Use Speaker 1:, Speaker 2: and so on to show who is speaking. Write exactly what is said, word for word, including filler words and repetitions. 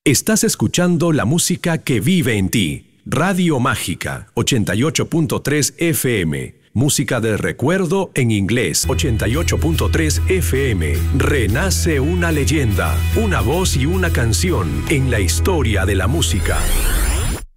Speaker 1: Estás escuchando la música que vive en ti. Radio Mágica, ochenta y ocho punto tres F M. Música de recuerdo en inglés, ochenta y ocho punto tres F M. Renace una leyenda, una voz y una canción en la historia de la música.